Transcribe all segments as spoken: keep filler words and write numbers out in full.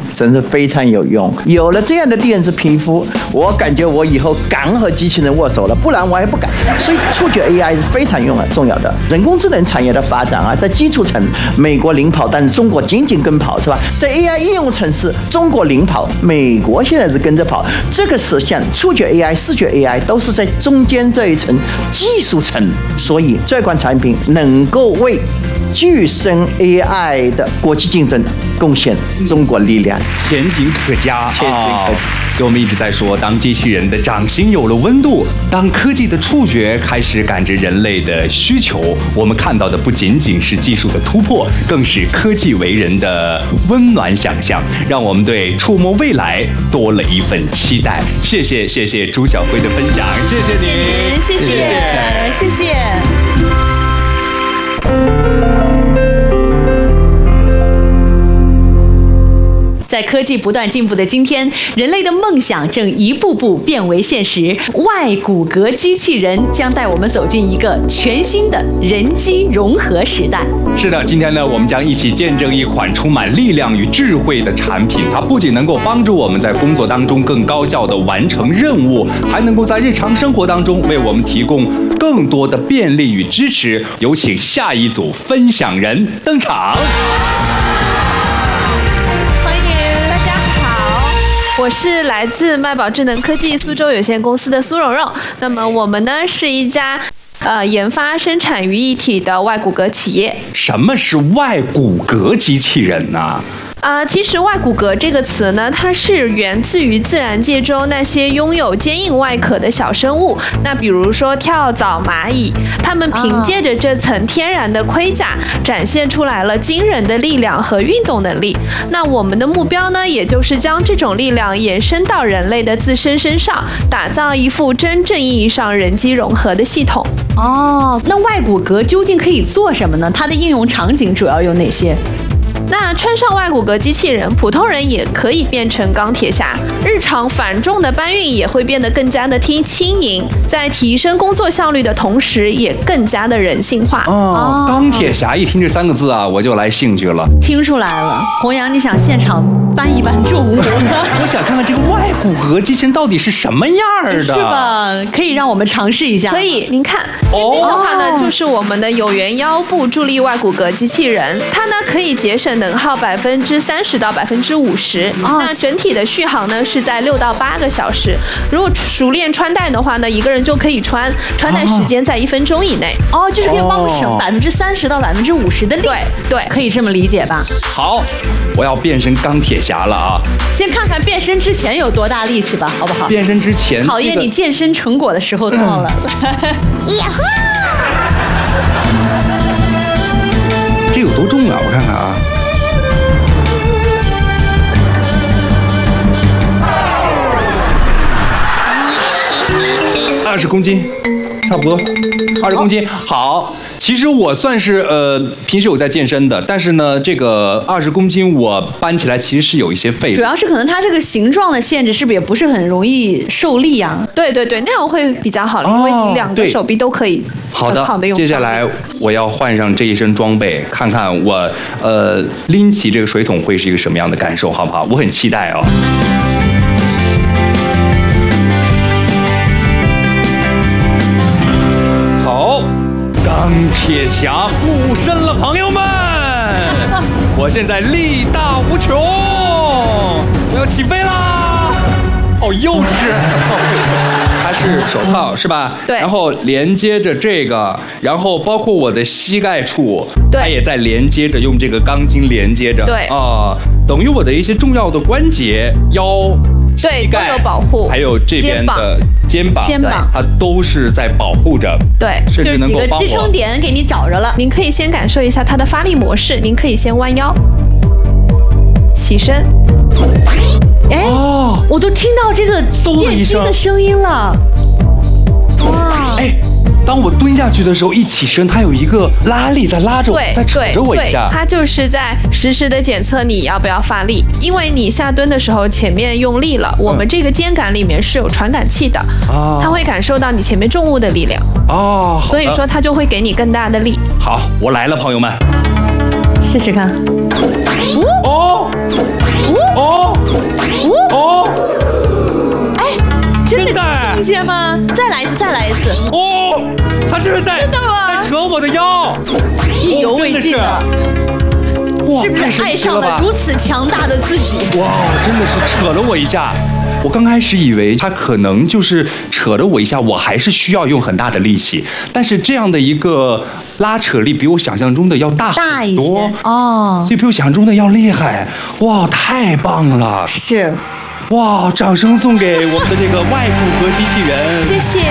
真是非常有用。有了这样的电子皮肤，我感觉我以后敢和机器人握手了，不然我还不敢。所以触觉 A I 是非常用重要的。人工智能产业的发展啊，在基础层美国领跑，但是中国紧紧跟跑，是吧？在 A I 应用层次，中国领跑，美国现在是跟着跑。这个实现触觉 A I、视觉 A I 都是在中间这一层技术层，所以这款产品能够为具身 A I 的国际竞争贡献中国力量， 前景可嘉， 前景可嘉。 所以我们一直在说，当机器人的掌心有了温度，当科技的触觉开始感知人类的需求，我们看到的不仅仅是技术的突破，更是科技为人的温暖想象，让我们对触摸未来多了一份期待。谢谢，谢谢朱晓辉的分享，谢谢您， 谢谢您，谢谢，谢谢。在科技不断进步的今天，人类的梦想正一步步变为现实。外骨骼机器人将带我们走进一个全新的人机融合时代。 是的，今天呢，我们将一起见证一款充满力量与智慧的产品。它不仅能够帮助我们在工作当中更高效地完成任务，还能够在日常生活当中为我们提供更多的便利与支持。有请下一组分享人登场。 我是来自麦宝智能科技苏州有限公司的苏蓉蓉。那么我们呢是一家呃研发生产于一体的外骨骼企业。 什么是外骨骼机器人呢？ 啊、呃，其实外骨骼这个词呢，它是源自于自然界中那些拥有坚硬外壳的小生物。那比如说跳蚤、蚂蚁，它们凭借着这层天然的盔甲，展现出来了惊人的力量和运动能力。那我们的目标呢，也就是将这种力量延伸到人类的自身身上，打造一副真正意义上人机融合的系统。 哦，那外骨骼究竟可以做什么呢？它的应用场景主要有哪些？ 那穿上外骨骼机器人，普通人也可以变成钢铁侠，日常繁重的搬运也会变得更加的轻轻盈，在提升工作效率的同时，也更加的人性化。 哦，钢铁侠一听这三个字啊，我就来兴趣了。 听出来了，弘扬，你想现场搬一搬重物？ 我想看看这个外骨骼机器人到底是什么样的， 是吧？可以让我们尝试一下。 可以，您看，这边的话呢，就是我们的有源腰部助力外骨骼机器人，它呢可以节省能耗百分之三十到百分之五十。那整体的续航呢是在六到八个小时。如果熟练穿戴的话呢，一个人就可以穿，穿戴时间在一分钟以内。 哦，就是可以帮我省百分之三十到百分之五十的力。 对对， 可以这么理解吧？ 好，我要变身钢铁侠了啊！ 先看看变身之前有多大力气吧，好不好？ 变身之前， 考验你健身成果的时候到了。 呀呼！ 这有多重啊？我看看啊。二十公斤，差不多，二十公斤。好，其实我算是呃平时有在健身的，但是呢，这个二十公斤我搬起来其实是有一些费的。 主要是可能它这个形状的限制，是不是也不是很容易受力啊？ 对对对，那样会比较好，因为你两个手臂都可以好的好的用。 接下来我要换上这一身装备，看看我呃拎起这个水桶会是一个什么样的感受，好不好？我很期待哦。钢铁侠附身了，朋友们！我现在力大无穷，我要起飞啦！好幼稚，它是手套是吧？ 对。 然后连接着这个，然后包括我的膝盖处， 对， 它也在连接着，用这个钢筋连接着。 对。 啊，等于我的一些重要的关节、腰。 对，都有保护， 还有这边的肩膀， 肩膀， 它都是在保护着。 对， 甚至能够帮我。 就是几个支撑点给你找着了。 您可以先感受一下它的发力模式，您可以先弯腰，起身。 哎，哦，我都听到这个电机的声音了。哇！ 哎。当我蹲下去的时候，一起身，它有一个拉力在拉着我，在扯着我一下。 它就是在实时的检测你要不要发力，因为你下蹲的时候前面用力了，我们这个肩杆里面是有传感器的，嗯、它会感受到你前面重物的力量。 哦， 所以说它就会给你更大的力。 好，我来了，朋友们， 试试看。 哦哦。 些吗？再来一次，再来一次。 哦，他这是在真的吗？ 在扯我的腰， 意犹未尽的。 哇， 是不是爱上了如此强大的自己？ 哇，真的是扯了我一下。我刚开始以为他可能就是扯了我一下，我还是需要用很大的力气，但是这样的一个拉扯力比我想象中的要大大一很多些哦， 所以比我想象中的要厉害。哇，太棒了！ 是， 哇，掌声送给我们的这个外骨骼机器人， 谢谢。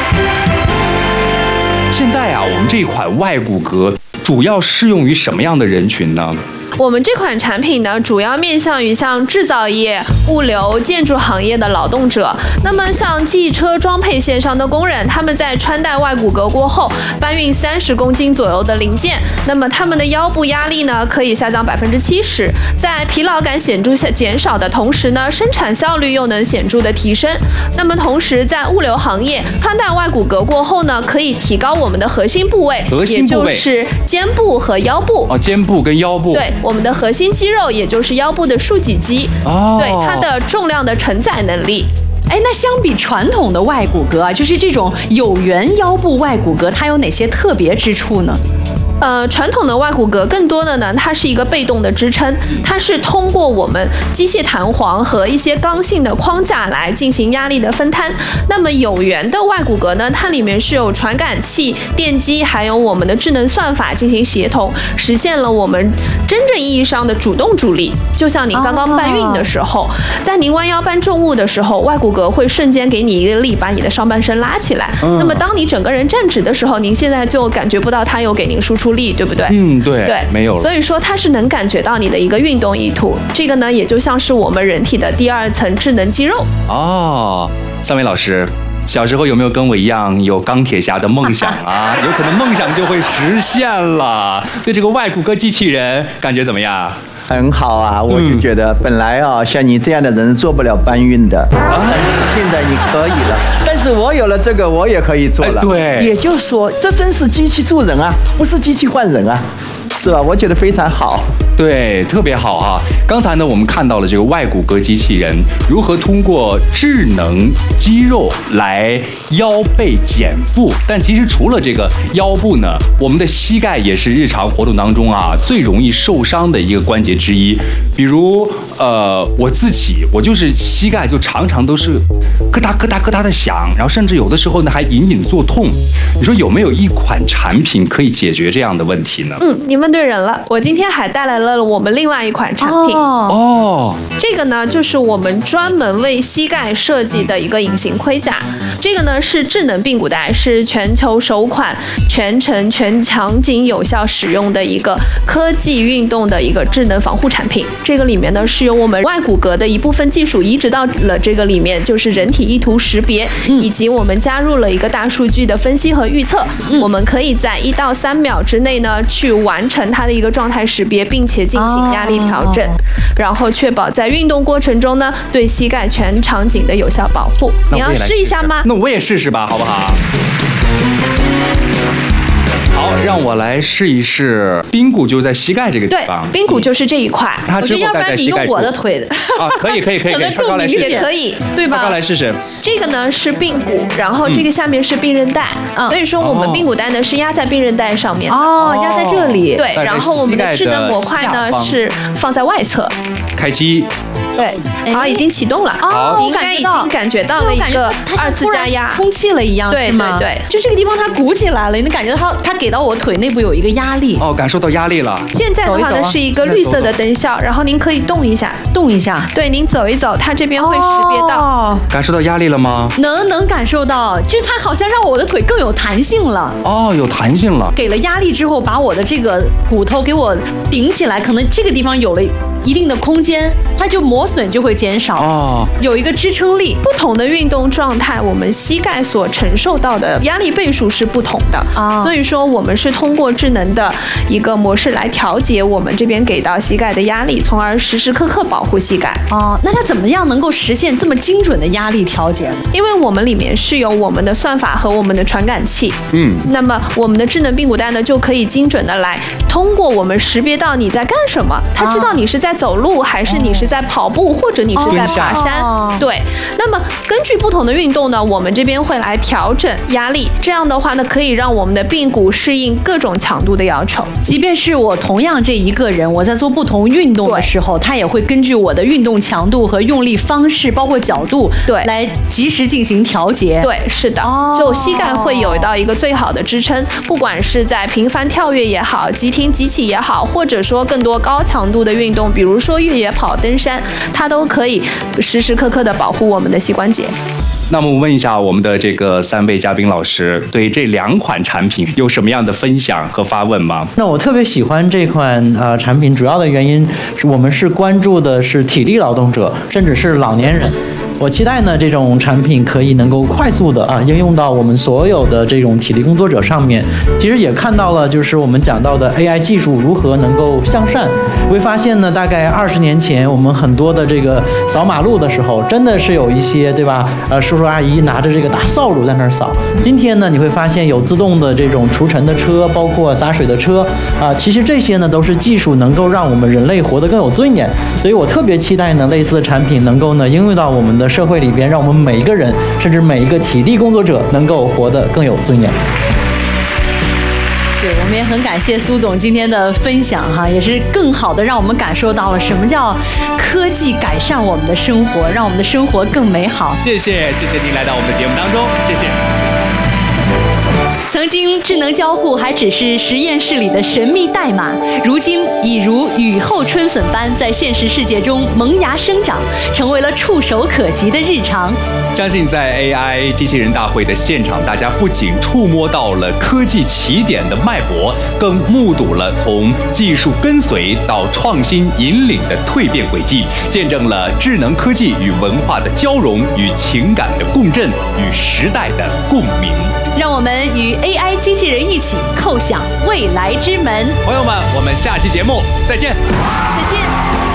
现在啊，我们这一款外骨骼主要适用于什么样的人群呢？ 我们这款产品呢，主要面向于像制造业、物流、建筑行业的劳动者。那么像汽车装配线上的工人，他们在穿戴外骨骼过后，搬运三十公斤左右的零件，那么他们的腰部压力呢，可以下降百分之七十，在疲劳感显著减少的同时呢，生产效率又能显著的提升。那么同时在物流行业，穿戴外骨骼过后呢，可以提高我们的核心部位， 核心部位也就是肩部和腰部。 哦，肩部跟腰部。 对。我们的核心肌肉，也就是腰部的竖脊肌， 哦， 对它的重量的承载能力。 哎，那相比传统的外骨骼啊，就是这种有缘腰部外骨骼，它有哪些特别之处呢？ 呃，传统的外骨骼更多的呢，它是一个被动的支撑，它是通过我们机械弹簧和一些刚性的框架来进行压力的分摊。那么有缘的外骨骼呢，它里面是有传感器、电机，还有我们的智能算法进行协同，实现了我们真正意义上的主动助力。就像您刚刚搬运的时候，哦、在您弯腰搬重物的时候，外骨骼会瞬间给你一个力，把你的上半身拉起来。嗯、那么当你整个人站直的时候，您现在就感觉不到它有给您输出力，对不对？ 嗯，对， 对， 没有了。 所以说它是能感觉到你的一个运动意图，这个呢也就像是我们人体的第二层智能肌肉。 哦，三位老师，小时候有没有跟我一样有钢铁侠的梦想啊？有可能梦想就会实现了。对这个外骨骼机器人感觉怎么样？ 很好啊，我就觉得本来啊，像你这样的人做不了搬运的，但是现在你可以了。但是我有了这个，我也可以做了。 哎、对， 也就是说，这真是机器助人啊，不是机器换人啊，是吧？我觉得非常好。 对，特别好啊！刚才呢，我们看到了这个外骨骼机器人如何通过智能肌肉来腰背减负，但其实除了这个腰部呢，我们的膝盖也是日常活动当中啊最容易受伤的一个关节之一。比如，呃，我自己，我就是膝盖就常常都是咯哒咯哒咯哒的响，然后甚至有的时候呢还隐隐作痛。你说有没有一款产品可以解决这样的问题呢？ 嗯，你问对人了。我今天还带来了我们另外一款产品哦， 这个呢就是我们专门为膝盖设计的一个隐形盔甲。这个呢是智能髌骨带，是全球首款全程全场景有效使用的一个科技运动的一个智能防护产品。这个里面呢是由我们外骨骼的一部分技术移植到了这个里面，就是人体意图识别，嗯、以及我们加入了一个大数据的分析和预测。嗯、我们可以在一到三秒之内呢去完成它的一个状态识别，并且进行压力调整，哦、然后确保在运动过程中呢对膝盖全场景的有效保护。你要试一下吗？ 那我也试试吧，好不好？好，让我来试一试。髌骨就在膝盖这个地方， 对，髌骨就是这一块。 它之后要不然你用我的腿的啊，可以可以可以，给超高来试试， 也可以，对吧？ 超高来试试。 这个呢是髌骨，然后这个下面是髌韧带，嗯、所以说我们髌骨带呢是压在髌韧带上面的， 哦，压在这里。 对，然后我们的智能模块呢是放在外侧。 开机。 对，好，已经启动了。 哦， 你应该已经感觉到了一个二次加压， 充气了一样， 对对对， 就这个地方它鼓起来了，你能感觉它它给到我腿内部有一个压力。 哦，感受到压力了。 现在的话呢是一个绿色的灯效，然后您可以动一下， 动一下。 对，您走一走，它这边会识别到。 哦， 感受到压力了吗？ 能能感受到，就是它好像让我的腿更有弹性了。 哦，有弹性了。 给了压力之后，把我的这个骨头给我顶起来，可能这个地方有了一定的空间，它就磨损就会减少。哦，有一个支撑力。 不同的运动状态，我们膝盖所承受到的压力倍数是不同的啊。所以说，我们是通过智能的一个模式来调节我们这边给到膝盖的压力，从而时时刻刻保护膝盖。 哦，那它怎么样能够实现这么精准的压力调节呢？ 因为我们里面是有我们的算法和我们的传感器。嗯，那么我们的智能髌骨带呢，就可以精准的来通过我们识别到你在干什么，它知道你是在在走路，还是你是在跑步，或者你是在爬山。 哦、 对，那么根据不同的运动呢，我们这边会来调整压力，这样的话呢，可以让我们的髌骨适应各种强度的要求。 即便是我同样这一个人，我在做不同运动的时候，它也会根据我的运动强度和用力方式，包括角度， 对， 来及时进行调节。 对，是的， 哦、 就膝盖会有到一个最好的支撑，不管是在频繁跳跃也好，急停急起也好，或者说更多高强度的运动，比如说越野跑、登山，它都可以时时刻刻的保护我们的膝关节。 那么我问一下我们的这个三位嘉宾老师，对这两款产品有什么样的分享和发问吗？ 那我特别喜欢这款呃产品，主要的原因是我们是关注的是体力劳动者，甚至是老年人。我期待呢，这种产品可以能够快速的啊应用到我们所有的这种体力工作者上面。其实也看到了，就是我们讲到的 A I 技术如何能够向善。会发现呢，大概二十年前，我们很多的这个扫马路的时候，真的是有一些对吧？呃，叔叔阿姨拿着这个大扫帚在那儿扫。今天呢，你会发现有自动的这种除尘的车，包括洒水的车啊、呃，其实这些呢都是技术能够让我们人类活得更有尊严。所以我特别期待呢，类似的产品能够呢应用到我们的社会里边，让我们每一个人，甚至每一个体力工作者能够活得更有尊严。 对，我们也很感谢苏总今天的分享哈，也是更好的让我们感受到了什么叫科技改善我们的生活，让我们的生活更美好。 谢谢，谢谢您来到我们的节目当中，谢谢。 曾经智能交互还只是实验室里的神秘代码，如今已如雨后春笋般在现实世界中萌芽生长，成为了触手可及的日常。 相信在 A I 机器人大会的现场，大家不仅触摸到了科技起点的脉搏，更目睹了从技术跟随到创新引领的蜕变轨迹，见证了智能科技与文化的交融，与情感的共振，与时代的共鸣。 让我们与 A I 机器人一起叩响未来之门。 朋友们，我们下期节目再见。 再见。